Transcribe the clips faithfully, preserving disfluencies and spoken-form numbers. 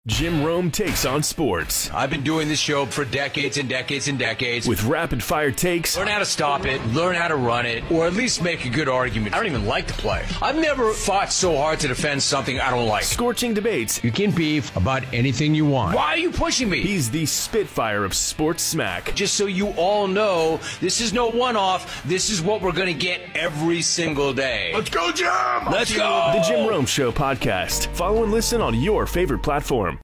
Jim Rome takes on sports. I've been doing this show for decades and decades and decades. With rapid-fire takes. Learn how to stop it, learn how to run it, or at least make a good argument. I don't even like to play. I've never fought so hard to defend something I don't like. Scorching debates. You can beef about anything you want. Why are you pushing me? He's the Spitfire of sports smack. Just so you all know, this is no one-off. This is what we're going to get every single day. Let's go, Jim! Let's go! The Jim Rome Show podcast. Follow and listen on your favorite platform.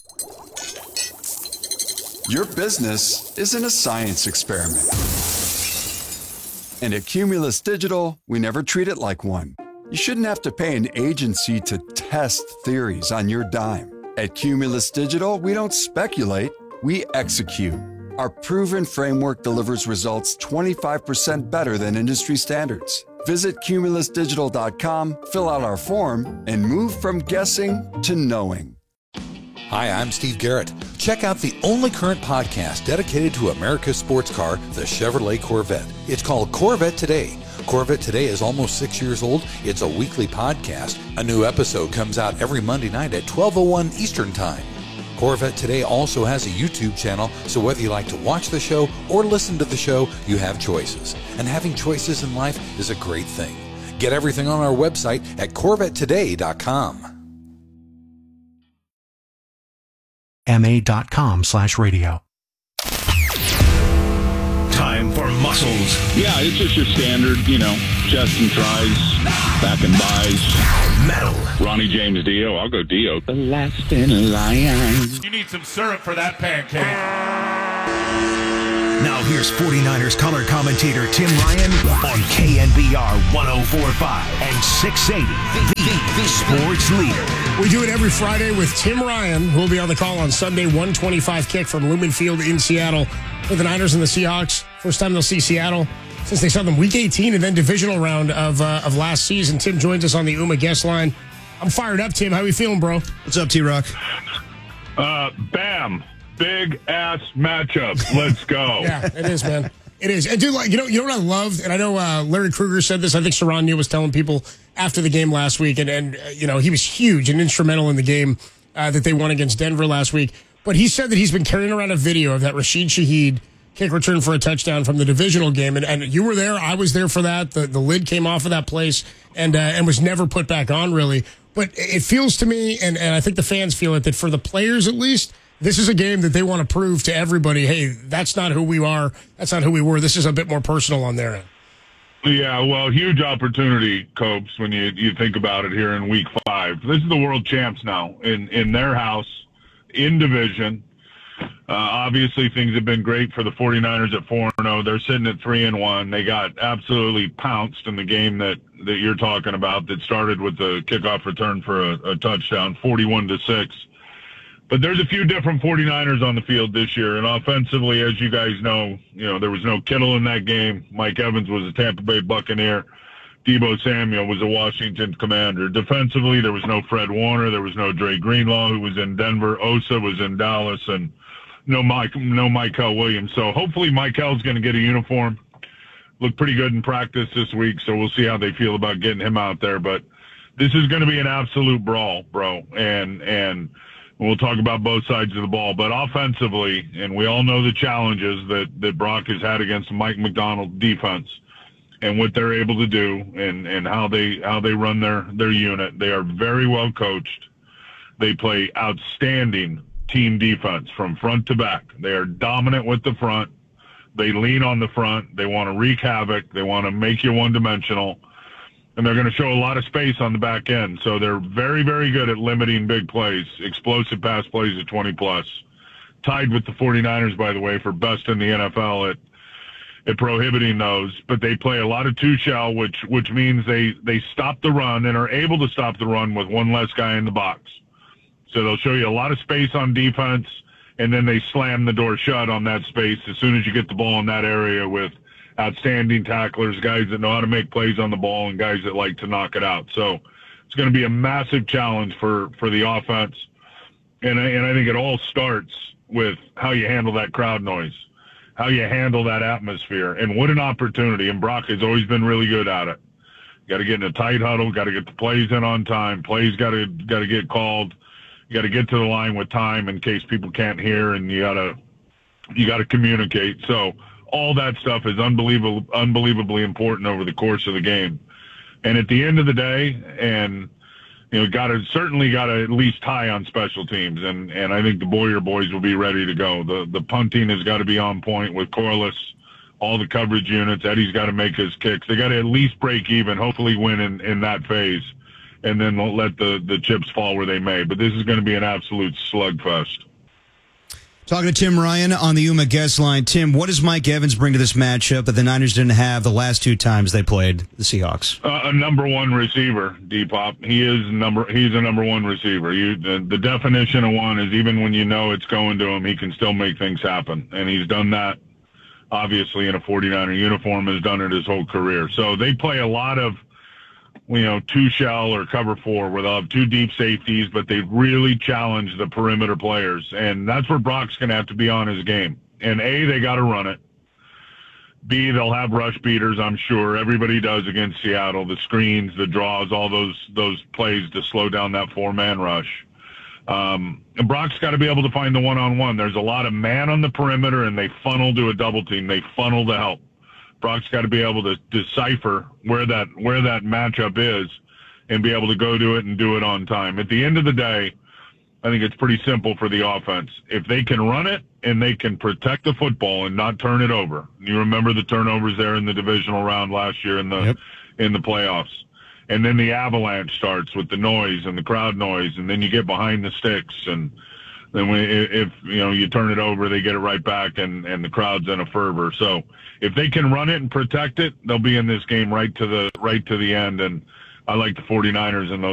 Your business isn't a science experiment. And at Cumulus Digital, we never treat it like one. You shouldn't have to pay an agency to test theories on your dime. At Cumulus Digital, we don't speculate, we execute. Our proven framework delivers results twenty-five percent better than industry standards. Visit cumulus digital dot com, fill out our form, and move from guessing to knowing. Hi, I'm Steve Garrett. Check out the only current podcast dedicated to America's sports car, the Chevrolet Corvette. It's called Corvette Today. Corvette Today is almost six years old. It's a weekly podcast. A new episode comes out every Monday night at twelve oh one Eastern Time. Corvette Today also has a YouTube channel, so whether you like to watch the show or listen to the show, you have choices. And having choices in life is a great thing. Get everything on our website at corvette today dot com. M A dot com slash radio. Time for muscles. Yeah, it's just your standard, you know, chest and tries, back and buys. Metal. Ronnie James Dio. I'll go Dio. The last in line. You need some syrup for that pancake. Now here's forty-niners color commentator Tim Ryan on K N B R one oh four point five and six eighty, the, the, the sports leader. We do it every Friday with Tim Ryan, who will be on the call on Sunday, one twenty-five kick from Lumen Field in Seattle for the Niners and the Seahawks. First time they'll see Seattle since they saw them week eighteen and then divisional round of uh, of last season. Tim joins us on the U M A guest line. I'm fired up, Tim. How you feeling, bro? What's up, T-Rock? Uh, bam. Big ass matchup. Let's go. Yeah, it is, man. It is. And dude, like, you know, you know what I loved? And I know uh, Larry Krueger said this. I think Sharon Neal was telling people after the game last week. And, and uh, you know, he was huge and instrumental in the game uh, that they won against Denver last week. But he said that he's been carrying around a video of that Rashid Shaheed kick return for a touchdown from the divisional game. And, and you were there. I was there for that. The, the lid came off of that place and, uh, and was never put back on, really. But it feels to me, and, and I think the fans feel it, that for the players at least, this is a game that they want to prove to everybody, hey, that's not who we are. That's not who we were. This is a bit more personal on their end. Yeah, well, huge opportunity, Copes, when you, you think about it here in week five. This is the world champs now in, in their house, in division. Uh, obviously, things have been great for the forty-niners at four and oh. They're sitting at three and one. They got absolutely pounced in the game that, that you're talking about that started with the kickoff return for a, a touchdown, forty-one to six. But there's a few different forty-niners on the field this year, and offensively, as you guys know, you know, there was no Kittle in that game. Mike Evans was a Tampa Bay Buccaneer. Deebo Samuel was a Washington Commander. Defensively, there was no Fred Warner. There was no Dre Greenlaw, who was in Denver. Osa was in Dallas, and no Mike, no Michael Williams. So hopefully Michael's going to get a uniform. Looked pretty good in practice this week, so we'll see how they feel about getting him out there. But this is going to be an absolute brawl, bro, and and – we'll talk about both sides of the ball, but offensively, and we all know the challenges that, that Brock has had against the Mike McDonald defense and what they're able to do and, and how they how they run their, their unit. They are very well coached. They play outstanding team defense from front to back. They are dominant with the front. They lean on the front. They want to wreak havoc. They want to make you one-dimensional. And they're going to show a lot of space on the back end. So they're very, very good at limiting big plays, explosive pass plays at twenty plus. Tied with the forty-niners, by the way, for best in the N F L at at prohibiting those. But they play a lot of two-shell, which which means they, they stop the run and are able to stop the run with one less guy in the box. So they'll show you a lot of space on defense, and then they slam the door shut on that space as soon as you get the ball in that area with outstanding tacklers, guys that know how to make plays on the ball, and guys that like to knock it out. So it's going to be a massive challenge for, for the offense. And I, and I think it all starts with how you handle that crowd noise, how you handle that atmosphere. And what an opportunity. And Brock has always been really good at it. Got to get in a tight huddle, got to get the plays in on time. Plays got to got to get called. You got to get to the line with time in case people can't hear, and you got to you got to communicate. So all that stuff is unbelievable, unbelievably important over the course of the game. And at the end of the day, and you know, got to certainly got to at least tie on special teams, and and I think the Boyer boys will be ready to go. The the punting has got to be on point with Corliss, all the coverage units. Eddie's got to make his kicks. They got to at least break even, hopefully win in, in that phase, and then they'll let the, the chips fall where they may. But this is going to be an absolute slugfest. Talking to Tim Ryan on the Yuma guest line. Tim, what does Mike Evans bring to this matchup that the Niners didn't have the last two times they played the Seahawks? Uh, a number one receiver, D-Pop. He is number. He's a number one receiver. You, the, the definition of one is even when you know it's going to him, he can still make things happen. And he's done that, obviously, in a forty-niner uniform, has done it his whole career. So they play a lot of, you know, two shell or cover four where they'll have two deep safeties, but they really challenge the perimeter players. And that's where Brock's going to have to be on his game. And A, they got to run it. B, they'll have rush beaters, I'm sure. Everybody does against Seattle. The screens, the draws, all those those plays to slow down that four-man rush. Um, and Brock's got to be able to find the one-on-one. There's a lot of man on the perimeter, and they funnel to a double team. They funnel to help. Brock's got to be able to decipher where that where that matchup is and be able to go to it and do it on time. At the end of the day, I think it's pretty simple for the offense. If they can run it and they can protect the football and not turn it over. You remember the turnovers there in the divisional round last year in the yep. in the playoffs. And then the avalanche starts with the noise and the crowd noise, and then you get behind the sticks, and then when, if you know you turn it over, they get it right back, and, and the crowd's in a fervor. So if they can run it and protect it, they'll be in this game right to the right to the end. And I like the forty-niners in those